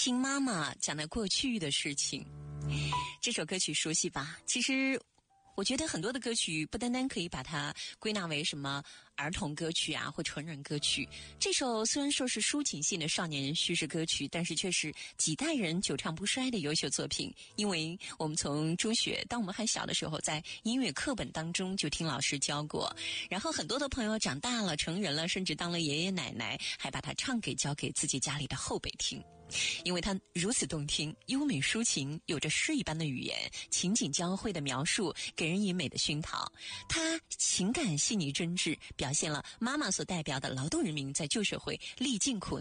听妈妈讲的过去的事情。这首歌曲熟悉吧？其实我觉得很多的歌曲不单单可以把它归纳为什么儿童歌曲啊或成人歌曲，这首虽然说是抒情性的少年叙事歌曲，但是却是几代人久唱不衰的优秀作品。因为我们从中学当我们还小的时候，在音乐课本当中就听老师教过，然后很多的朋友长大了成人了，甚至当了爷爷奶奶，还把它教给自己家里的后辈听。因为它如此动听，优美抒情，有着诗一般的语言，情景交汇的描述，给人以美的熏陶。它情感细腻真挚，表现了妈妈所代表的劳动人民在旧社会历尽苦